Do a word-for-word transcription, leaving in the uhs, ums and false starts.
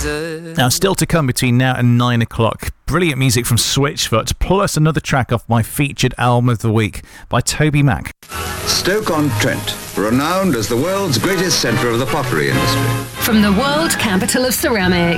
desert. Now, still to come between now and nine o'clock. Brilliant music from Switchfoot, plus another track off my featured album of the week by Toby Mac. Stoke-on-Trent, renowned as the world's greatest centre of the pottery industry. From the world capital of ceramics.